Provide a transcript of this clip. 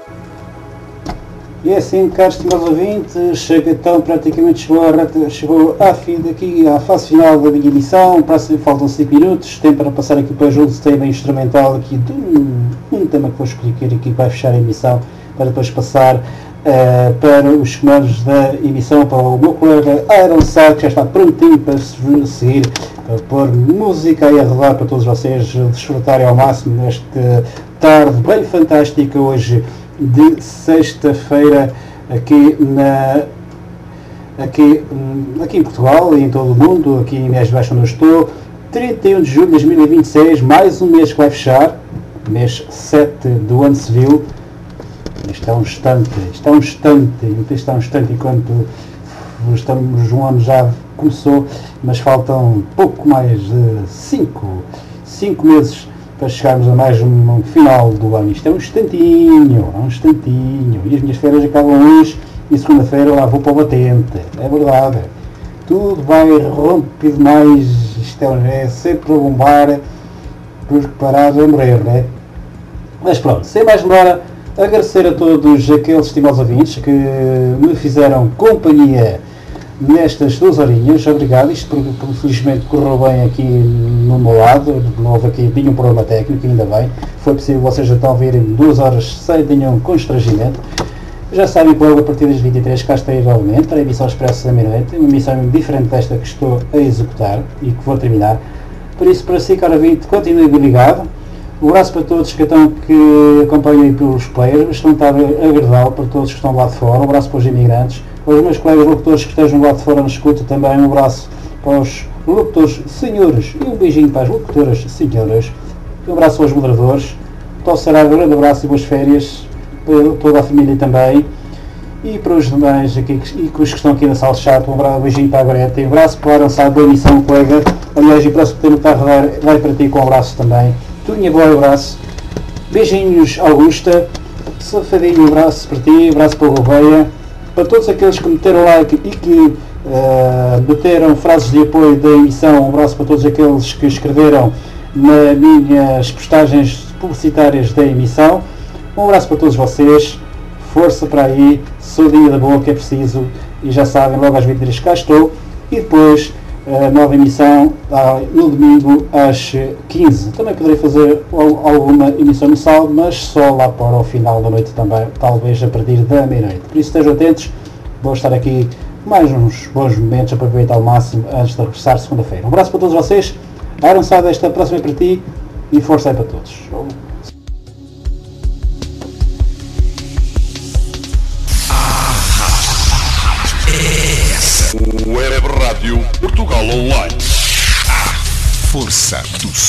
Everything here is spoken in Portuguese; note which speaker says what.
Speaker 1: E é assim, caros estimados ouvintes, chega então, praticamente chegou à fase final da minha emissão. Faltam 5 minutos, tempo para passar aqui para o tema instrumental aqui de um tema que vou escolher aqui que vai fechar a emissão, para depois passar para os comandos da emissão para o meu colega Iron Sá, que já está prontinho para seguir, para pôr música aí a rodar para todos vocês desfrutarem ao máximo nesta tarde bem fantástica hoje de sexta-feira aqui em Portugal e em todo o mundo, aqui em Minas Gerais onde eu estou, 31 de julho de 2026, mais um mês que vai fechar, mês 7 do ano civil. Isto é um instante enquanto o ano já começou, mas faltam pouco mais de 5 meses para chegarmos a mais um final do ano. Isto é um instantinho, e as minhas férias acabam hoje e segunda-feira lá vou para o batente, é verdade, tudo vai rompido demais, isto é sempre a bombar, preparado a morrer, não é? Mas pronto, sem mais demora, agradecer a todos aqueles estimados ouvintes que me fizeram companhia nestas 2 horinhas, obrigado, isto porque felizmente correu bem aqui no meu lado, não houve aqui nenhum problema técnico, ainda bem, foi possível vocês então virem 2 horas sem nenhum constrangimento. Já sabem que logo a partir das 23 cá estarei novamente para a emissão Expresso da Meia-Noite, uma emissão diferente desta que estou a executar e que vou terminar, por isso para si, caro ouvinte, continue ligado. Um abraço para todos que acompanham aí pelos players, estão a agradá-lo, para todos que estão lá de fora, um abraço para os imigrantes, para os meus colegas locutores que estejam lá de fora na escuta também, um abraço para os locutores senhores e um beijinho para as locutoras senhoras, um abraço aos moderadores, para o Sará, um grande abraço e boas férias, para toda a família também, e para os demais aqui, e para os que estão aqui na sala de chat, um beijinho para a Goreta, e um abraço para o avançado da emissão, colega, aliás, e o próximo tema que está a rodar vai para ti com um abraço também. Tudo bom, abraço, beijinhos Augusta, safadinho, abraço para ti, abraço para o Gouveia, para todos aqueles que meteram like e que meteram frases de apoio da emissão, um abraço para todos aqueles que escreveram nas minhas postagens publicitárias da emissão, um abraço para todos vocês, força para aí, saudinha da boa que é preciso, e já sabem, logo às 23 cá estou, e depois a nova emissão no domingo às 15. Também poderei fazer alguma emissão no sábado, mas só lá para o final da noite também, talvez a partir da meia-noite. Por isso estejam atentos, vou estar aqui mais uns bons momentos, aproveitar ao máximo antes de regressar segunda-feira. Um abraço para todos vocês, Iron Sá, esta próxima é para ti e força aí para todos.
Speaker 2: Web Rádio Portugal Online. A força do